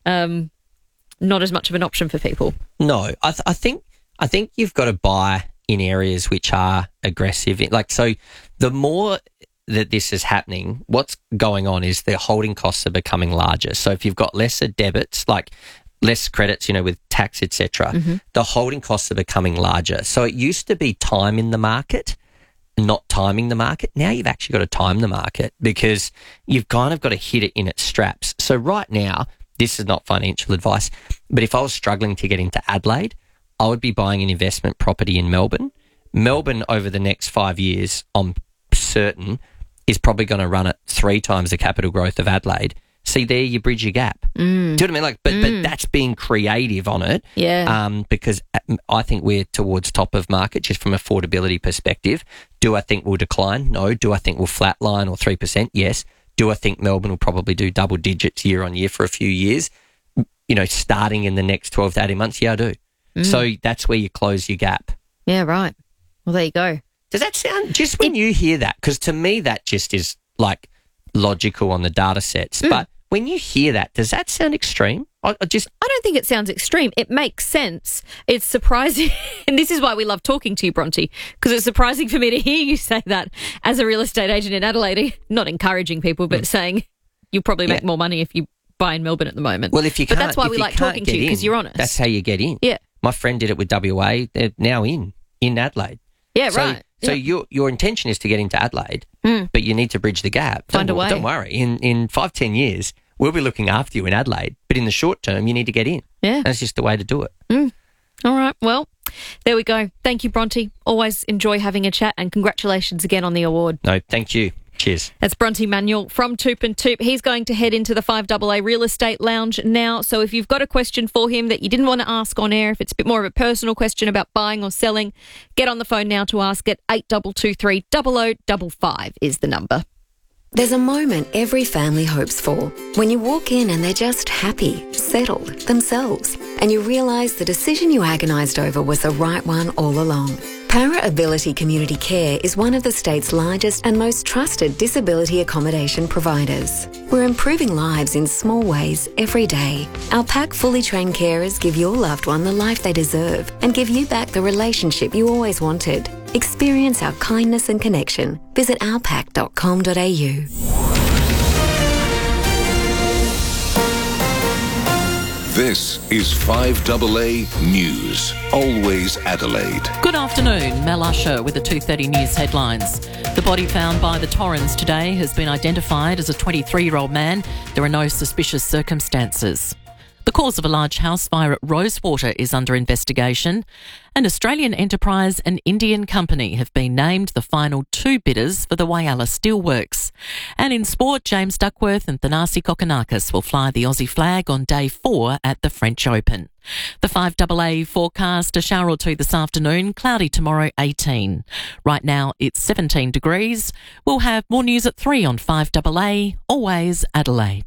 Speaker 1: much of an option for people. No,
Speaker 2: I think you've got to buy in areas which are aggressive. Like, so the more that this is happening, what's going on is the holding costs are becoming larger. So if you've got lesser debits, like less credits, you know, with tax, etc., the holding costs are becoming larger. So it used to be time in the market, not timing the market. Now you've actually got to time the market, because you've kind of got to hit it in its straps. So right now, this is not financial advice, but if I was struggling to get into Adelaide, I would be buying an investment property in Melbourne. Melbourne, over the next 5 years, I'm certain, is probably going to run at 3 times the capital growth of Adelaide. See, there you bridge your gap. Do you know what I mean? Like, but that's being creative on it.
Speaker 1: Yeah.
Speaker 2: Because I think we're towards top of market just from affordability perspective. Do I think we'll decline? No. Do I think we'll flatline or 3%? Yes. Do I think Melbourne will probably do double digits year on year for a few years? You know, starting in the next 12 to 18 months? Yeah, I do. So that's where you close your gap.
Speaker 1: Yeah, right. Well, there you go.
Speaker 2: Does that sound, just when you hear that, because to me that just is like logical on the data sets, but when you hear that, does that sound extreme? I
Speaker 1: don't think it sounds extreme. It makes sense. It's surprising, and this is why we love talking to you, Bronte, because it's surprising for me to hear you say that as a real estate agent in Adelaide, not encouraging people, but saying you probably make more money if you buy in Melbourne at the moment.
Speaker 2: Well, if you can't,
Speaker 1: but that's why we like talking to you, because you're honest.
Speaker 2: That's how you get in.
Speaker 1: Yeah.
Speaker 2: My friend did it with WA. They're now in Adelaide.
Speaker 1: Yeah, right.
Speaker 2: So your intention is to get into Adelaide, but you need to bridge the gap.
Speaker 1: Find a way.
Speaker 2: Don't worry. In 5-10 years, we'll be looking after you in Adelaide. But in the short term, you need to get in.
Speaker 1: Yeah.
Speaker 2: That's just the way to do it.
Speaker 1: All right. Well, there we go. Thank you, Bronte. Always enjoy having a chat, and congratulations again on the award.
Speaker 2: No, thank you. Cheers.
Speaker 1: That's Bronte Manuel from Toop and Toop. He's going to head into the 5AA Real Estate Lounge now. So if you've got a question for him that you didn't want to ask on air, if it's a bit more of a personal question about buying or selling, get on the phone now to ask it. 8223 0055 is the number.
Speaker 4: There's a moment every family hopes for, when you walk in and they're just happy, settled, themselves, and you realise the decision you agonised over was the right one all along. Para Ability Community Care is one of the state's largest and most trusted disability accommodation providers. We're improving lives in small ways every day. Our PAC fully trained carers give your loved one the life they deserve and give you back the relationship you always wanted. Experience our kindness and connection. Visit ourpac.com.au.
Speaker 13: This This is 5AA News. Always Adelaide.
Speaker 6: Good afternoon, Mel Usher with the 2:30 News headlines. The body found by the Torrens today has been identified as a 23-year-old man. There are no suspicious circumstances. The cause of a large house fire at Rosewater is under investigation. An Australian enterprise and Indian company have been named the final two bidders for the Whyalla Steelworks. And in sport, James Duckworth and Thanasi Kokkinakis will fly the Aussie flag on day 4 at the French Open. The 5AA forecast, a shower or two this afternoon, cloudy tomorrow 18. Right now it's 17 degrees. We'll have more news at 3 on 5AA, always Adelaide.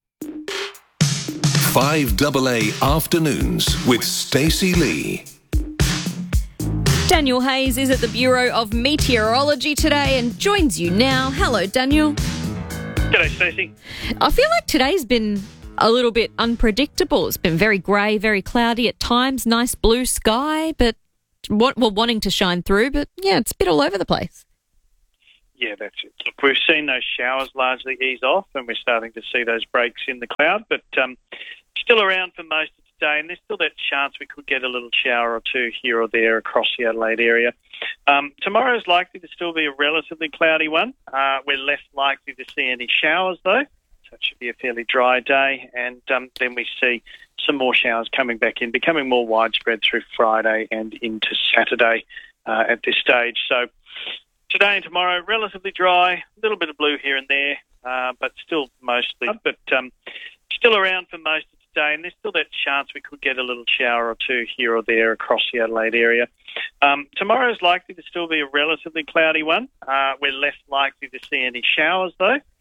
Speaker 13: 5AA Afternoons with Stacey Lee.
Speaker 1: Daniel Hayes is at the Bureau of Meteorology today and joins you now. Hello, Daniel.
Speaker 7: G'day, Stacey.
Speaker 1: I feel like today's been a little bit unpredictable. It's been very grey, very cloudy at times, nice blue sky, but wanting to shine through, but yeah, it's a bit all over the place.
Speaker 7: Yeah, that's it. Look, we've seen those showers largely ease off and we're starting to see those breaks in the cloud, but still around for most of today, and there's still that chance we could get a little shower or two here or there across the Adelaide area. Tomorrow is likely to still be a relatively cloudy one. We're less likely to see any showers, though, so it should be a fairly dry day, and then we see some more showers coming back in, becoming more widespread through Friday and into Saturday at this stage. So today and tomorrow, relatively dry, a little bit of blue here and there, but still mostly. But still around for most of today, and there's still that chance we could get a little shower or two here or there across the Adelaide area. Tomorrow is likely to still be a relatively cloudy one. We're less likely to see any showers, though,